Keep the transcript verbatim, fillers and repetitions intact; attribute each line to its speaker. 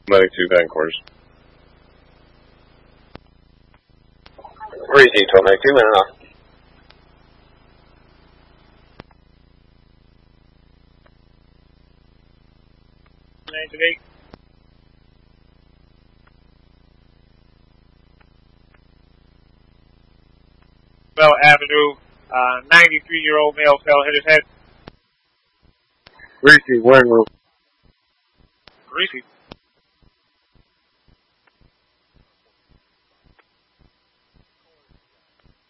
Speaker 1: ninety-two Van Course.
Speaker 2: Reese, twelve ninety-two, man off.
Speaker 3: ninety-eight. Bell Avenue, uh, ninety-three-year-old male fell, hit his head.
Speaker 1: Reese, wearing roof.
Speaker 3: Reese.